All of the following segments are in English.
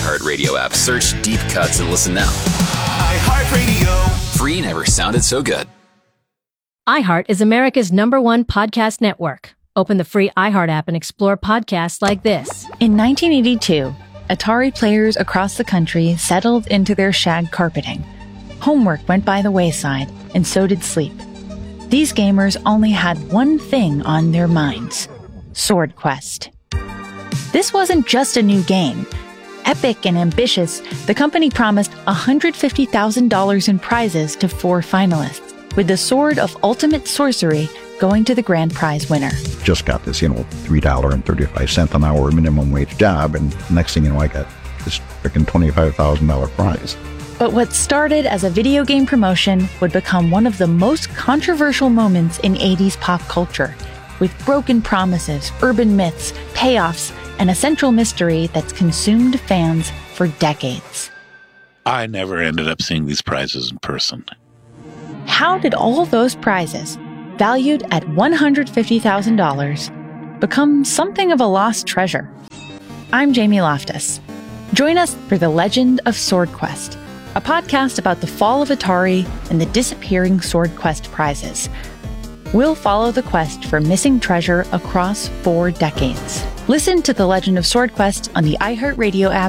iHeartRadio app. Search Deep Cuts and listen now. iHeartRadio. Free never sounded so good. iHeart is America's #1 podcast network. Open the free iHeart app and explore podcasts like this. In 1982, Atari players across the country settled into their shag carpeting. Homework went by the wayside, and so did sleep. These gamers only had one thing on their minds: Sword Quest. This wasn't just a new game. Epic and ambitious, the company promised $150,000 in prizes to 4 finalists, with the Sword of Ultimate Sorcery going to the grand prize winner. Just got this, $3.35 an hour minimum wage job, and next thing you know, I got this freaking $25,000 prize. But what started as a video game promotion would become one of the most controversial moments in 80s pop culture, with broken promises, urban myths, payoffs, and a central mystery that's consumed fans for decades. I never ended up seeing these prizes in person. How did all those prizes, valued at $150,000, become something of a lost treasure? I'm Jamie Loftus. Join us for The Legend of Sword Quest, a podcast about the fall of Atari and the disappearing Sword Quest prizes. We'll follow the quest for missing treasure across 4 decades. Listen to The Legend of Sword Quest on the iHeartRadio app.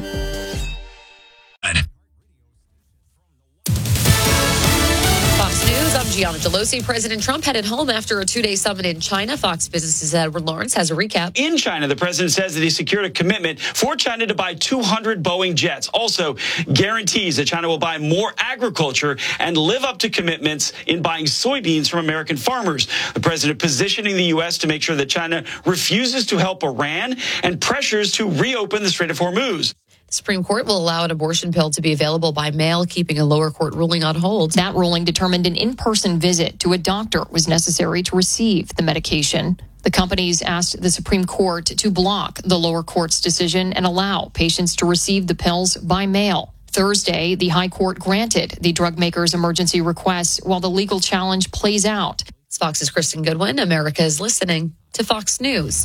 Fox News, I'm Gianna Delosi. President Trump headed home after a 2-day summit in China. Fox Business's Edward Lawrence has a recap. In China, the president says that he secured a commitment for China to buy 200 Boeing jets. Also guarantees that China will buy more agriculture and live up to commitments in buying soybeans from American farmers. The president positioning the U.S. to make sure that China refuses to help Iran and pressures to reopen the Strait of Hormuz. The Supreme Court will allow an abortion pill to be available by mail, keeping a lower court ruling on hold. That ruling determined an in-person visit to a doctor was necessary to receive the medication. The companies asked the Supreme Court to block the lower court's decision and allow patients to receive the pills by mail. Thursday, the High Court granted the drug maker's emergency requests while the legal challenge plays out. It's Fox's Kristen Goodwin. America is listening to Fox News.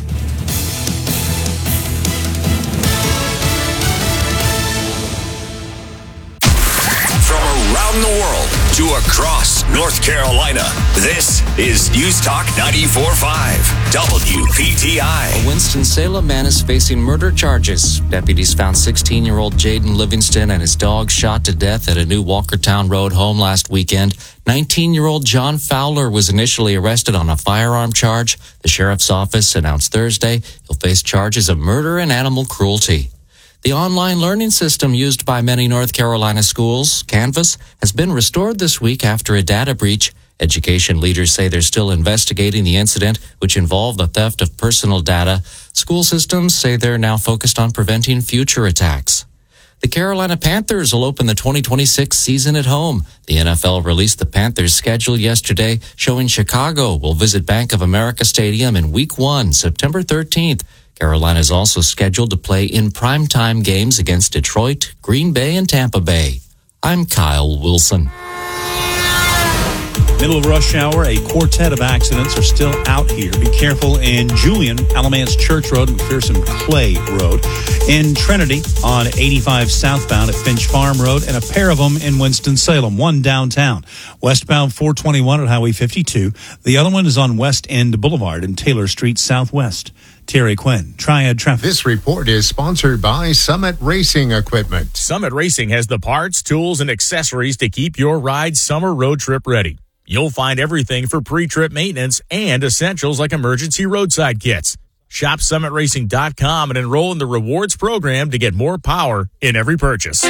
Around the world to across North Carolina, this is News Talk 94.5 WPTI. A Winston-Salem man is facing murder charges. Deputies found 16-year-old Jaden Livingston and his dog shot to death at a new Walkertown Road home last weekend. 19-year-old John Fowler was initially arrested on a firearm charge. The sheriff's office announced Thursday he'll face charges of murder and animal cruelty. The online learning system used by many North Carolina schools, Canvas, has been restored this week after a data breach. Education leaders say they're still investigating the incident, which involved the theft of personal data. School systems say they're now focused on preventing future attacks. The Carolina Panthers will open the 2026 season at home. The NFL released the Panthers' schedule yesterday, showing Chicago will visit Bank of America Stadium in Week 1, September 13th. Carolina is also scheduled to play in primetime games against Detroit, Green Bay, and Tampa Bay. I'm Kyle Wilson. Middle of rush hour, a quartet of accidents are still out here. Be careful in Julian, Alamance Church Road, McPherson Clay Road. In Trinity on 85 southbound at Finch Farm Road, and a pair of them in Winston-Salem, one downtown. Westbound 421 at Highway 52. The other one is on West End Boulevard in Taylor Street Southwest. Terry Quinn, Triad Traffic. This report is sponsored by Summit Racing Equipment. Summit Racing has the parts, tools, and accessories to keep your ride summer road trip ready. You'll find everything for pre-trip maintenance and essentials like emergency roadside kits. Shop summitracing.com and enroll in the rewards program to get more power in every purchase.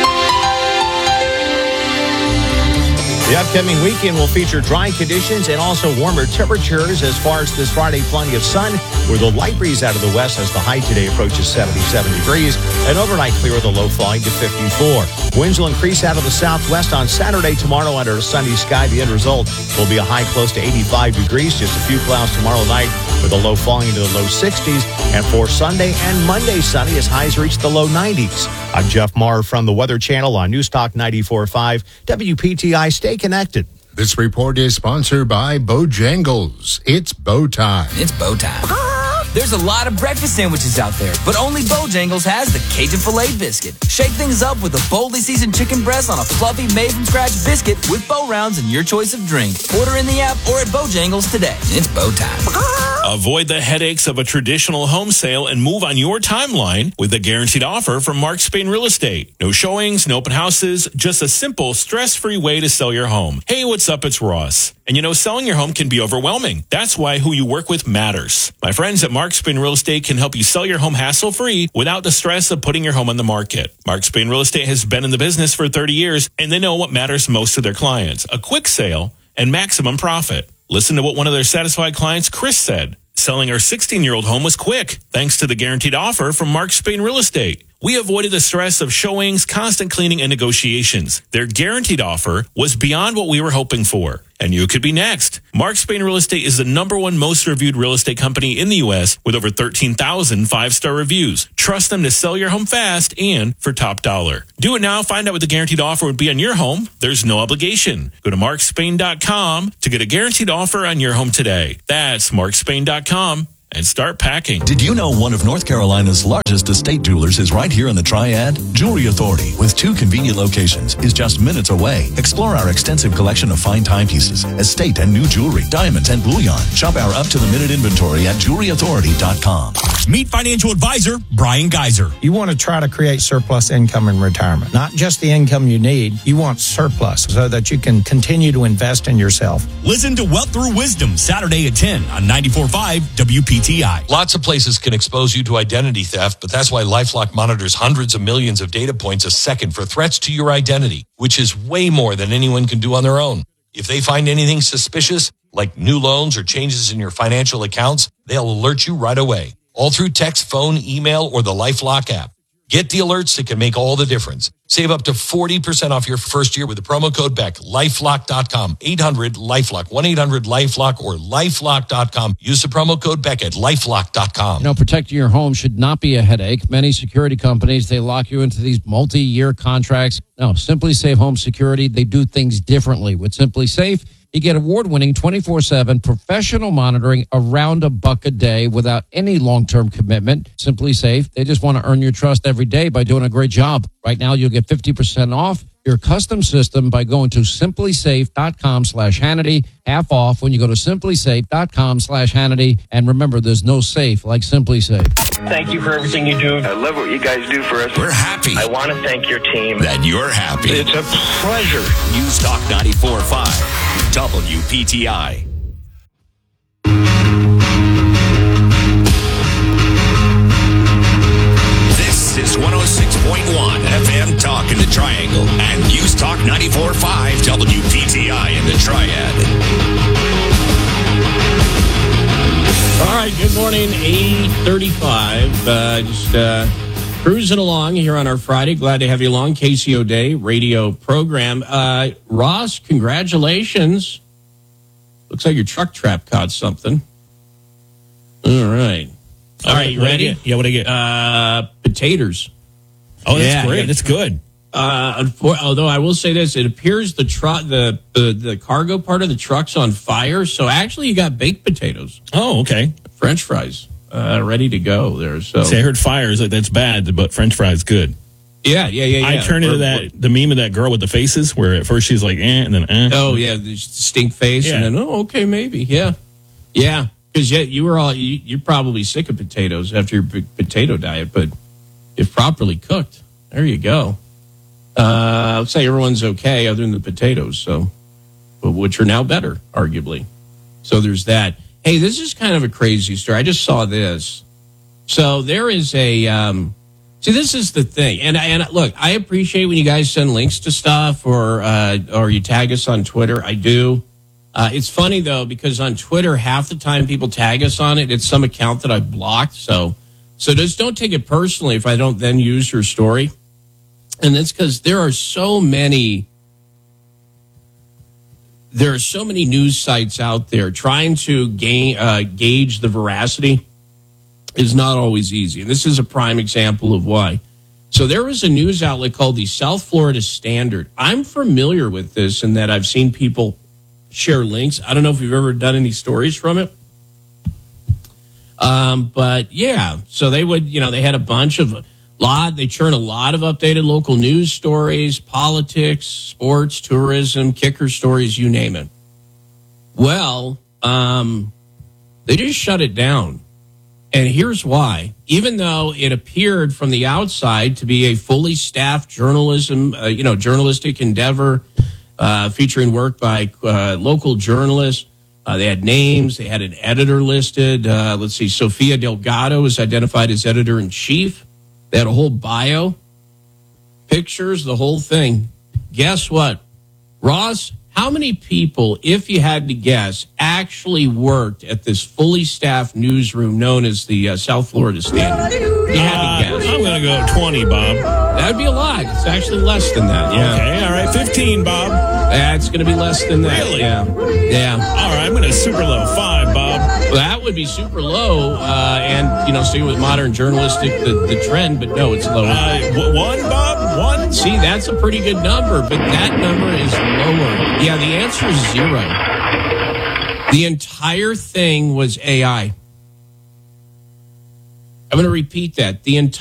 The upcoming weekend will feature dry conditions and also warmer temperatures. As far as this Friday, plenty of sun, with a light breeze out of the west as the high today approaches 77 degrees, and overnight clear with a low falling to 54. Winds will increase out of the southwest on Saturday, tomorrow under a sunny sky. The end result will be a high close to 85 degrees, just a few clouds tomorrow night with a low falling into the low 60s. And for Sunday and Monday, sunny as highs reach the low 90s. I'm Jeff Maher from the Weather Channel on News Talk 94.5 WPTI. Stay connected. This report is sponsored by Bojangles. It's bow time. It's bow time. There's a lot of breakfast sandwiches out there, but only Bojangles has the Cajun Filet Biscuit. Shake things up with a boldly seasoned chicken breast on a fluffy made-from-scratch biscuit with bow rounds and your choice of drink. Order in the app or at Bojangles today. It's bow time. Avoid the headaches of a traditional home sale and move on your timeline with a guaranteed offer from Mark Spain Real Estate. No showings, no open houses, just a simple, stress-free way to sell your home. Hey, what's up? It's Ross. And you know, selling your home can be overwhelming. That's why who you work with matters. My friends at Mark Spain Real Estate can help you sell your home hassle-free without the stress of putting your home on the market. Mark Spain Real Estate has been in the business for 30 years, and they know what matters most to their clients: a quick sale and maximum profit. Listen to what one of their satisfied clients, Chris, said. Selling our 16-year-old home was quick, thanks to the guaranteed offer from Mark Spain Real Estate. We avoided the stress of showings, constant cleaning, and negotiations. Their guaranteed offer was beyond what we were hoping for. And you could be next. Mark Spain Real Estate is the #1 most reviewed real estate company in the U.S. with over 13,000 five-star reviews. Trust them to sell your home fast and for top dollar. Do it now. Find out what the guaranteed offer would be on your home. There's no obligation. Go to markspain.com to get a guaranteed offer on your home today. That's markspain.com. And start packing. Did you know one of North Carolina's largest estate jewelers is right here in the Triad? Jewelry Authority, with 2 convenient locations, is just minutes away. Explore our extensive collection of fine timepieces, estate and new jewelry, diamonds, and bullion. Shop our up-to-the-minute inventory at jewelryauthority.com. Meet financial advisor Brian Geiser. You want to try to create surplus income in retirement. Not just the income you need, you want surplus so that you can continue to invest in yourself. Listen to Wealth Through Wisdom Saturday at 10 on 94.5 WPTI. Lots of places can expose you to identity theft, but that's why LifeLock monitors hundreds of millions of data points a second for threats to your identity, which is way more than anyone can do on their own. If they find anything suspicious, like new loans or changes in your financial accounts, they'll alert you right away, all through text, phone, email, or the LifeLock app. Get the alerts that can make all the difference. Save up to 40% off your first year with the promo code BECK. LifeLock.com. 800-LifeLock. 1-800-LifeLock or LifeLock.com. Use the promo code BECK at LifeLock.com. You know, protecting your home should not be a headache. Many security companies, they lock you into these multi-year contracts. No, Simply Safe Home Security, they do things differently. With Simply Safe, you get award-winning 24/7 professional monitoring around $1 a day without any long-term commitment. Simply Safe, they just want to earn your trust every day by doing a great job. Right now, you'll get 50% off your custom system by going to simplysafe.com/Hannity. Half off when you go to simplysafe.com/Hannity. And remember, there's no safe like Simply Safe. Thank you for everything you do. I love what you guys do for us. We're happy. I want to thank your team. That you're happy. It's a pleasure. News Talk 94.5 WPTI. This is 106.1 FM Talk in the Triangle and News Talk 94.5 WPTI in the Triad. All right, good morning, 8:35. Just cruising along here on our Friday. Glad to have you along. KCO Day radio program. Ross, congratulations. Looks like your truck trap caught something. All right. All right, you ready? Yeah, what do I get? Potatoes. Oh, that's great. That's good. Although I will say this, it appears the cargo part of the truck's on fire. So actually, you got baked potatoes. Oh, okay. French fries, ready to go there. So see, I heard fires. That's bad, but French fries good. Yeah. I turned into the meme of that girl with the faces, where at first she's like, and then, Oh yeah, the stink face, and then okay, maybe, yeah. Because you're probably sick of potatoes after your potato diet, but if properly cooked, there you go. Looks like everyone's okay other than the potatoes, but which are now better, arguably. So there's that. Hey, this is kind of a crazy story. I just saw this. So there is a see, this is the thing, and look, I appreciate when you guys send links to stuff or you tag us on Twitter. I do. It's funny though, because on Twitter, half the time people tag us on it, it's some account that I've blocked. So just don't take it personally if I don't then use your story. And that's because there are so many news sites out there trying to gauge the veracity is not always easy. And this is a prime example of why. So there was a news outlet called the South Florida Standard. I'm familiar with this in that I've seen people share links. I don't know if you've ever done any stories from it. But yeah, so they would, they had they churn a lot of updated local news stories, politics, sports, tourism, kicker stories, you name it. Well, they just shut it down. And here's why. Even though it appeared from the outside to be a fully staffed journalistic endeavor, featuring work by local journalists, they had names, they had an editor listed. Let's see, Sofia Delgado is identified as editor-in-chief. They had a whole bio, pictures, the whole thing. Guess what? Ross, how many people, if you had to guess, actually worked at this fully staffed newsroom known as the South Florida Standard? You had to guess. I'm going to go 20, Bob. That'd be a lot. It's actually less than that. Yeah. Okay, all right, 15, Bob. That's going to be less than that. Really? Yeah. All right, I'm going to super low 5, Bob. Well, that would be super low, and see with modern journalistic the trend, but no, it's lower. 1, Bob? 1? See, that's a pretty good number, but that number is lower. Yeah, the answer is 0. The entire thing was AI. I'm going to repeat that. The entire